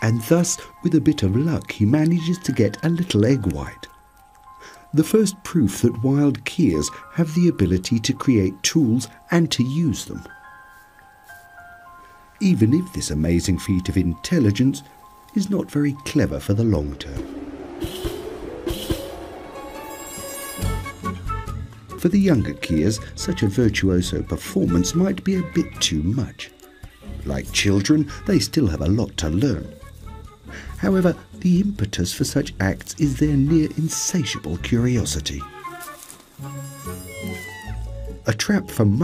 and thus, with a bit of luck, he manages to get a little egg white. The first proof that wild Keas have the ability to create tools and to use them. Even if this amazing feat of intelligence is not very clever for the long term. For the younger Keas, such a virtuoso performance might be a bit too much. Like children, they still have a lot to learn. However, the impetus for such acts is their near insatiable curiosity. A trap for